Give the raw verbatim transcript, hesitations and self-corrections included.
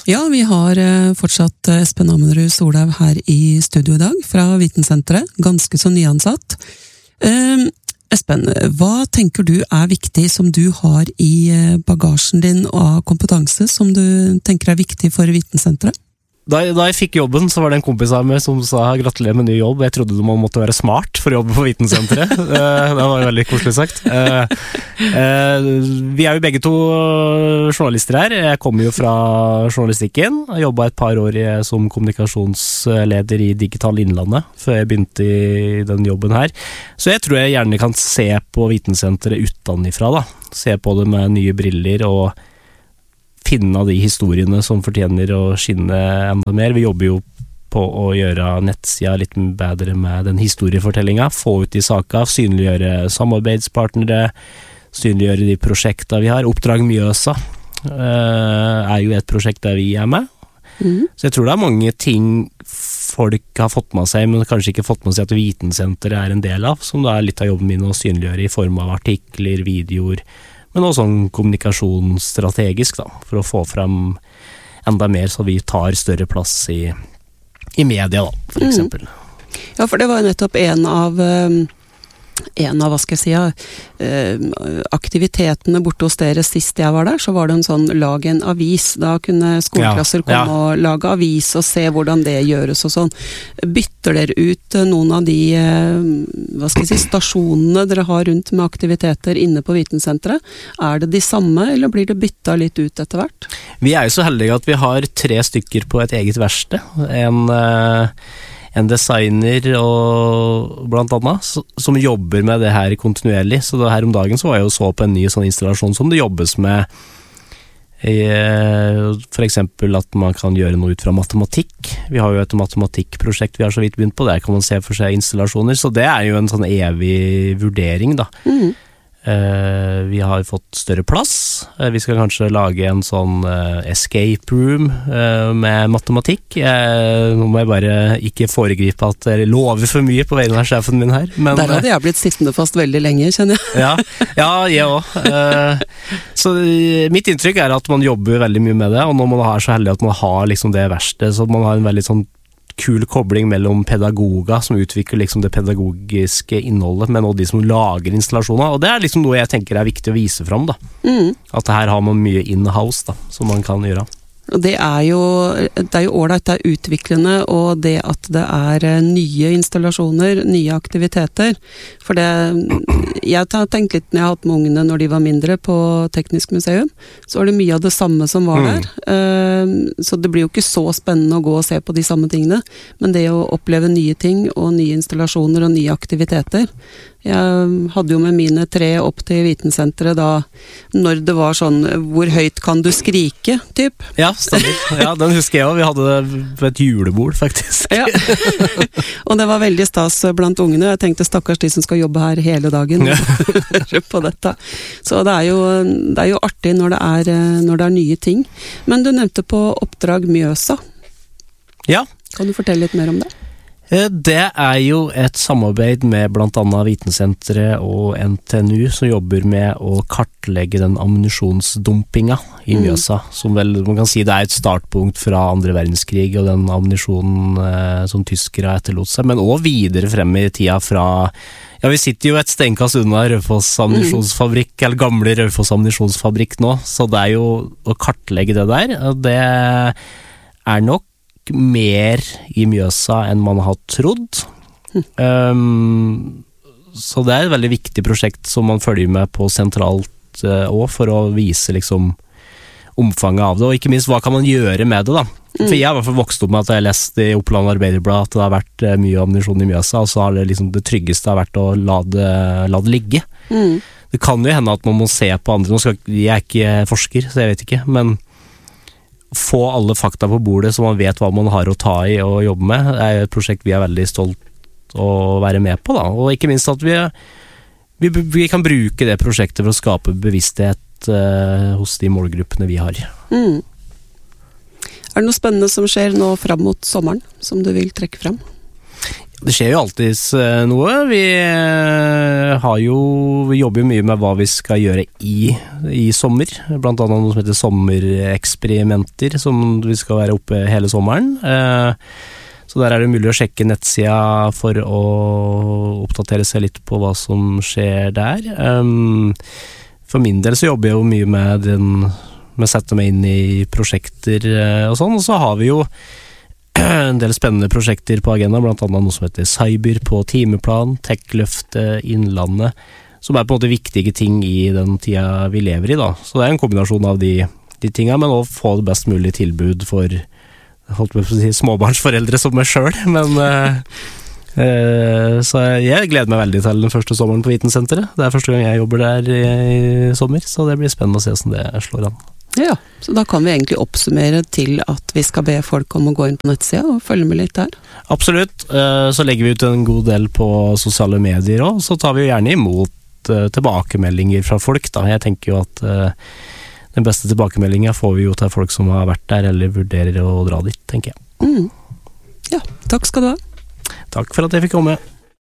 Ja, vi har fortsatt Espen Ammerud Solhaug her i studio i dag fra Vitensenteret, ganske så nyansatt. Eh, Espen, hva tenker du er viktig som du har i bagasjen din av kompetanse som du tenker er viktig for Vitensenteret? Da jeg, da jeg fikk jobben, så var det en kompis av meg som sa gratulerer med ny jobb. Jeg trodde man måtte være smart for å jobbe på Vitensenteret. uh, det var jo veldig koselig sagt. Uh, uh, vi er jo begge to journalister her. Jeg kommer jo fra journalistikken. Jeg jobbet et par år i, som kommunikasjonsleder i Digital Innlandet før jeg begynte i den jobben her. Så jeg tror jeg gjerne kan se på Vitensenteret utenifra da. Se på det med nye briller og finne av de historiene som fortjener å skinne enda mer. Vi jobber jo på å gjøre nettsida litt bedre med den historiefortellingen, få ut de saker, synliggjøre samarbeidspartnere, synliggjøre de prosjektene vi har. Oppdrag Mjøsa uh, er jo et prosjekt der vi er med. Mm. Så jeg tror det er mange ting folk har fått med seg, men kanskje ikke fått med seg at Vitensenteret er en del av, som da er litt av jobben min å synliggjøre i form av artikler, videoer, men også sånn kommunikasjonsstrategisk da, for å få frem enda mer så vi tar større plass i, i media da, for eksempel. Mm. Ja, for det var jo nettopp en av en av, hva skal jeg si, aktivitetene borte hos dere sist jeg var der, så var det en sånn lag en avis, da kunne skoleklasser komme ja, ja. og lage avis og se hvordan det gjøres og sånn. Bytter dere ut noen av de, hva skal jeg si, stasjonene dere har rundt med aktiviteter inne på Vitensenteret? Er det de samme, eller blir det byttet litt ut etter hvert? Vi er jo så heldige at vi har tre stykker på et eget verksted. En en designer og blant annet, som jobber med det her kontinuerlig. Så det her om dagen så var jeg jo så på en ny sånn installasjon som det jobbes med, for eksempel at man kan gjøre noe ut fra matematikk. Vi har jo et matematikkprosjekt vi har så vidt begynt på, der kan man se for seg installasjoner, så det er jo en sånn evig vurdering da. Mm. Uh, vi har fått større plass. Uh, vi skal kanskje lage en sånn uh, escape room uh, med matematikk. Uh, nå må jeg bare ikke foregripe at jeg lover for mye på vegne av sjefen min her. Men, der hadde jeg blitt sittende fast veldig lenge, kjenner jeg. ja, ja, jeg også. Uh, så uh, mitt inntrykk er at man jobber veldig mye med det, og når man er så heldig at man har liksom det verste, så man har en veldig sånn kul kobling mellom pedagoger som utvikler liksom det pedagogiske innholdet, men også de som lager installasjoner, og det er liksom noe jeg tenker er viktig å vise frem da. Mm. At her har man mye in-house da, som man kan gjøre. Og det er jo det er jo ålreit, det er utviklende, og det at det er nye installasjoner, nye aktiviteter. For det jeg har tenkt litt når jeg har hatt med ungene når de var mindre på Teknisk museum, så var det mye av det samme som var der. Mm. Så det blir jo ikke så spennende å gå og se på de samme tingene, men det å oppleve nye ting og nye installasjoner og nye aktiviteter. Jeg hadde jo med mine tre opp til Vitensenteret da, når det var sånn, hvor høyt kan du skrike, typ? Ja, stemmer. Ja, den husker jeg også. Vi hadde det på et julebord, faktisk. Ja. Og det var veldig stas blant ungene. Jeg tenkte stakkars de som skal jobbe her hele dagen ja. på dette. Så det er, jo, det er jo artig når det er, når det er nye ting. Men du nevnte på Oppdrag Mjøsa. Ja. Kan du fortelle litt mer om det? Det er jo et samarbeid med blant annet Vitensenteret og N T N U som jobber med å kartlegge den ammunisjonsdumpinga i Mjøsa, mm. som vel, man kan si det er et startpunkt fra andre verdenskrig og den ammunisjonen eh, som tyskere etterlot seg, men også videre frem i tida fra, ja vi sitter jo et steinkast unna Raufoss ammunisjonsfabrikk, mm. eller gamle Raufoss ammunisjonsfabrikk nå, så det er jo å kartlegge det der, det er nok mer i Mjøsa enn man har trodd. Mm. Um, så det er et veldig viktig prosjekt som man følger med på sentralt uh, også, for å vise liksom omfanget av det, og ikke minst hva kan man gjøre med det da. Mm. For jeg har i hvert fall vokst opp med at jeg har lest i Oppland Arbeiderblad at det har vært uh, mye ammunisjon i Mjøsa, og så har det liksom det tryggeste har vært å la det, la det ligge. Mm. Det kan jo hende at man må se på andre, nå skal, jeg er ikke forsker, så jeg vet ikke, men få alle fakta på bordet så man vet hva man har å ta i og jobbe med. Det er et prosjekt vi er veldig stolt å være med på da, og ikke minst at vi, vi, vi kan bruke det prosjektet for å skape bevissthet uh, hos de målgruppene vi har. Mm. Er det noe spennende som skjer nå frem mot sommeren, som du vil trekke frem? Det skjer jo alltid noe. Vi har jo Vi jobber jo mye med hva vi skal gjøre i, i sommer. Blant annet noe som heter sommereksperimenter, som vi skal være oppe hele sommeren. Så der er det mulig å sjekke nettsida for å oppdatere seg litt på hva som skjer der. For min del så jobber jeg jo mye med den med å sette meg inn i prosjekter og sånn, og så har vi jo en del spennende prosjekter på agenda, blant annet noe som heter Cyber på timeplan, Tech-løftet Innlandet, som er på en måte viktige ting i den tida vi lever i da. Så det er en kombinasjon av de, de tingene, men også få det best mulig tilbud for holdt på å si, småbarnsforeldre som meg selv, men uh, uh, så jeg gleder meg veldig til den første sommeren på Vitensenteret. Det er første gang jeg jobber der i, i sommer, så det blir spennende å se hvordan det slår an. Ja, så da kan vi egentlig oppsummere til at vi skal be folk om å gå inn på nettsida og følge med litt der. Absolutt, så legger vi ut en god del på sosiale medier også, så tar vi jo gjerne imot tilbakemeldinger fra folk da. Jeg tenker jo at den beste tilbakemeldingen får vi jo til folk som har vært der eller vurderer å dra dit, tenker jeg. Mm. Ja, takk skal du ha. Takk for at jeg fikk komme.